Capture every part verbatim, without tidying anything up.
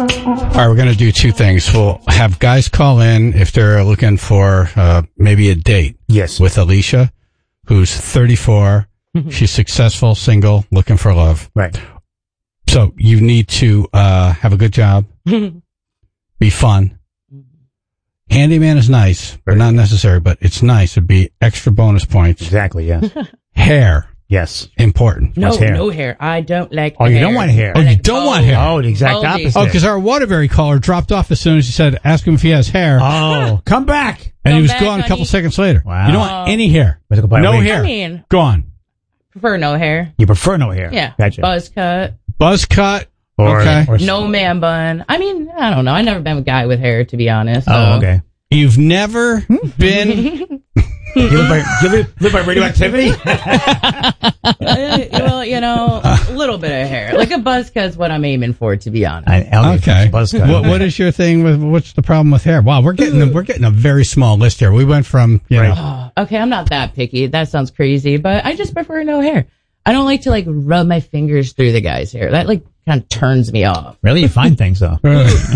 All right, we're going to do two things. We'll have guys call in if they're looking for uh, maybe a date. Yes. With Alicia, who's thirty-four. She's successful, single, looking for love. Right. So you need to uh, have a good job, be fun. Handyman is nice, but not necessary, but it's nice. It'd be extra bonus points. Exactly, yes. Hair. Yes. Important. No, What's hair? no hair. I don't like Oh, the you hair. don't want hair. Oh, I you like don't bald. want hair. Oh, the exact Baldy. opposite. Oh, because our Waterbury caller dropped off as soon as he said, ask him if he has hair. Oh, come back. and he Come was back, gone a couple honey. seconds later. Wow. You don't want any hair. Let's go buy a No wig. hair. I mean, Gone. prefer no hair. You prefer no hair. Yeah. Gotcha. Buzz cut. Buzz cut. Or, okay. or- No man bun. I mean, I don't know. I've never been with a guy with hair, to be honest. So. Oh, okay. You've never been... You live by, you live, live by radioactivity? Uh, well, you know, a little bit of hair. Like a buzz cut's what I'm aiming for, to be honest. I, Elliot, Okay. Buzz cut. What, what is your thing with, what's the problem with hair? Wow, we're getting, we're getting a very small list here. We went from, you Right. know, Okay, I'm not that picky. That sounds crazy, but I just prefer no hair. I don't like to like rub my fingers through the guy's hair. That like kind of turns me off. Really? You find things, though. But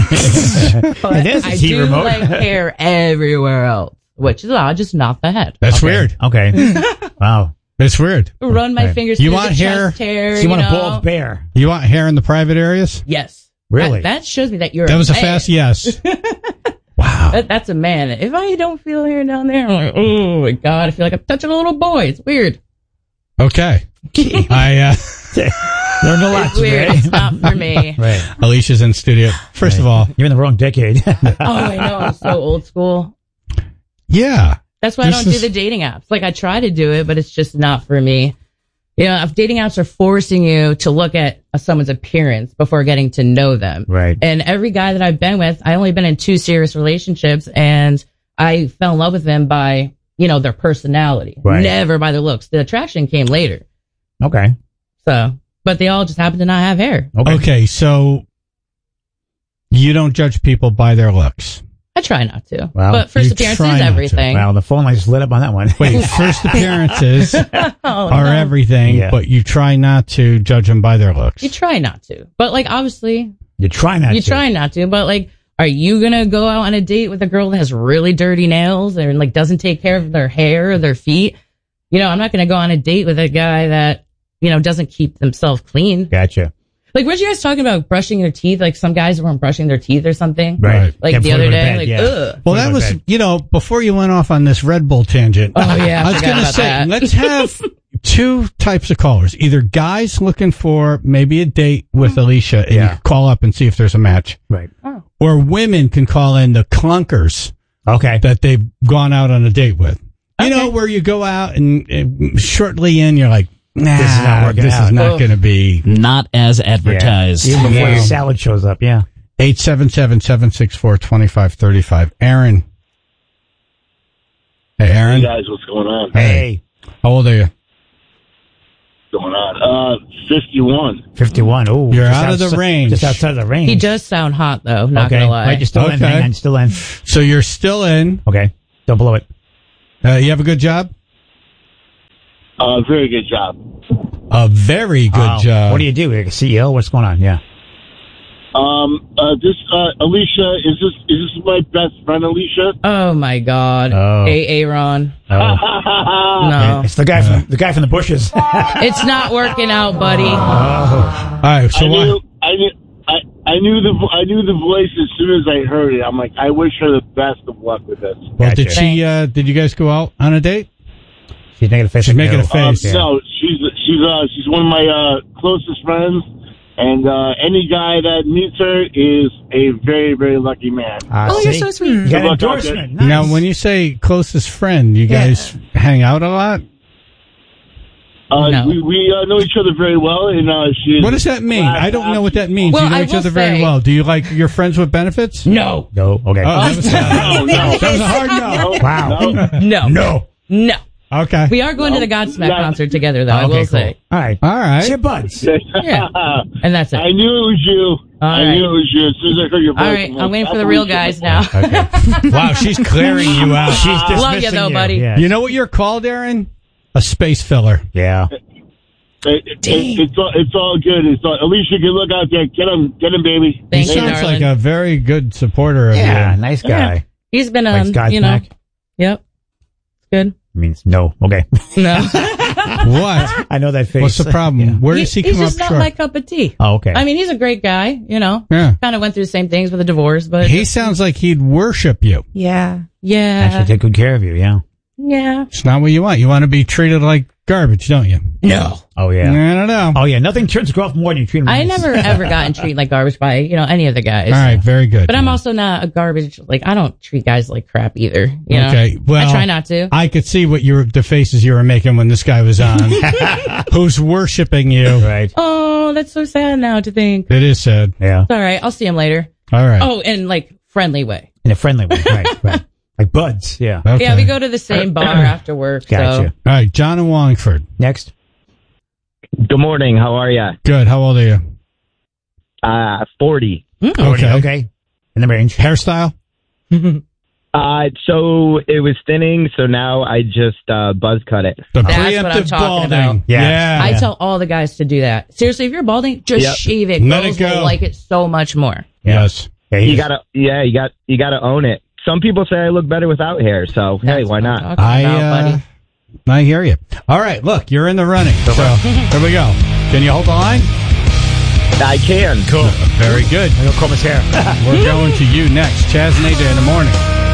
It is a I T do remote. like hair everywhere else, which is odd, just not the head. that's Okay. weird. Okay. Wow. It's weird. Run my Okay. fingers You through want the hair? chest hair. So you want know? a bald bear? You want hair in the private areas? Yes. Really? That, that shows me that you're That was a man. fast yes. Wow. That, that's a man. If I don't feel hair down there, I'm like, oh my God, I feel like I'm touching a little boy. It's weird. Okay. I, uh, Learned a lot It's weird. today. It's not for me. Right. Alicia's in studio. First of all, You're in the wrong decade. Oh, I know. I'm so old school. yeah. That's why This I don't is- do the dating apps. Like, I try to do it, but it's just not for me. You know, if dating apps are forcing you to look at someone's appearance before getting to know them. Right. And every guy that I've been with, I only been in two serious relationships, and I fell in love with them by, you know, their personality. Right. Never by their looks. The attraction came later. Okay. So, but they all just happen to not have hair. Okay. Okay. So you don't judge people by their looks. I try not to. Wow. But first You appearance try is not to. everything. Wow, the phone line just lit up on that one. Wait, first appearances Oh, are no. everything, Yeah. but you try not to judge them by their looks. You try not to. But like, obviously, You try not you to. try not to, but like, are you gonna go out on a date with a girl that has really dirty nails and like doesn't take care of their hair or their feet? You know, I'm not gonna go on a date with a guy that, you know, doesn't keep themselves clean. Gotcha. Like, weren't you guys talking about brushing their teeth? Like, some guys weren't brushing their teeth or something. Right. Like Yeah, the before other you go to day. bed, Like, yeah. ugh. Well, Before that you go to was, bed. you know, before you went off on this Red Bull tangent. Oh, yeah, I I was forgot going to about say, that. let's have two types of callers. Either guys looking for maybe a date with Alicia and Yeah. you can call up and see if there's a match. Right. Or women can call in the clunkers Okay. that they've gone out on a date with. You know, where you go out and uh, shortly in, you're like, nah, This is not working this out. is not Oh. going to be. Not as advertised. Even before Yeah. the salad shows up, yeah. eight seven seven, seven six four, two five three five. Aaron. Hey, Aaron. Hey guys, what's going on? Hey. How old are you? What's going on? Uh, fifty-one. fifty-one. Oh, You're out of the range. Just outside of the range. He does sound hot, though. Not okay. gonna lie. Right, you're still in. Okay. Hang on, still in. So you're still in. Okay. Don't blow it. Uh, you have a good job? Uh, very good job. A very good Oh, job. What do you do? Like a C E O? What's going on? Yeah. Um, uh, this, uh, Alicia, is this, is this my best friend, Alicia? Oh my God. Oh. Hey, Aaron. Oh. No. It's the guy from the guy from the bushes. It's not working out, buddy. Oh. All right. So I what? knew, I knew, I, I knew the, vo- I knew the voice as soon as I heard it. I'm like, I wish her the best of luck with this. Well, Gotcha. did she? Uh, did you guys go out on a date? She's making a face. She's like making no. a face. Um, No, she's, she's, uh, she's one of my, uh, closest friends. And, uh, any guy that meets her is a very, very lucky man. Ah, Oh, you're see? so sweet. You got Good an luck out endorsement. Nice. Now, when you say closest friend, you guys hang out a lot. Uh, No. we, we, uh, know each other very well. And, uh, she's. What does that mean? I don't know what that means. Well, you know I each will other very say- well. Do you like your friends with benefits? No. No. Okay. Oh, that was, No, no. that was a hard no. Wow. No. No. No. Okay. We are going to the Godsmack No. concert together, though, Oh, I okay, will cool. say. All right. All right. It's your buds. Yeah. And that's it. I knew it was you. All I right. knew it was you. As soon as I heard your voice. All right. I'm, I'm like, waiting for the that's real Alicia. guys now. Okay. Wow, she's clearing you out. She's dismissing Love you, though, buddy. Yeah. You know what you're called, Aaron? A space filler. Yeah. It, it, it's all it's all good. It's all, at least you can look out there. Get him, get him, baby. Thank he you, sounds darling. like a very good supporter of Yeah, you. nice guy. Yeah. He's been, Like um, Scott you know, Mac? yep, it's good. Means no. Okay. No, What? I know that face. What's the problem? Yeah. Where does he, he's come up just not short? my cup of tea. Oh, okay. I mean, he's a great guy, you know. Yeah. Kind of went through the same things with a divorce, but He sounds like he'd worship you. yeah, Actually, yeah, take good care of you. Yeah. yeah. It's not what you want. You want to be treated like garbage, don't you? No, Oh yeah. I don't know. Oh yeah. Nothing turns a girl off more than you treat them. I nice. never ever gotten treated like garbage by you know any of the guys. All right, very good. But I'm also not a garbage. Like I don't treat guys like crap either. You know? Okay, well, I try not to. I could see what you were, the faces you were making when this guy was on. Who's worshiping you? Right. Oh, that's so sad now to think. It is sad. Yeah. It's all right. I'll see him later. All right. Oh, in like friendly way. In a friendly way. Right. Right. Like buds. Yeah. Okay. Yeah, we go to the same bar after work. Gotcha. So All right, John in Wallingford. Next. Good morning. How are ya? Good. How old are you? Uh, forty. Okay. Okay. In the range. Hairstyle? Uh, so it was thinning, so now I just uh, buzz cut it. The That's what I'm preemptive talking balding. about. Yeah. Yeah. I tell all the guys to do that. Seriously, if you're balding, just Yep. shave it. Let Girls it go. will like it so much more. Yes. Yeah, You he's- gotta, yeah, you got, you gotta own it. Some people say I look better without hair, so hey, That's why what I'm not? talking I, about, uh, buddy. I hear you. All right, look, you're in the running. So here we go. Can you hold the line? I can. Cool. Very good. I'm gonna comb his hair. We're going to you next. Chaz and A J in the morning.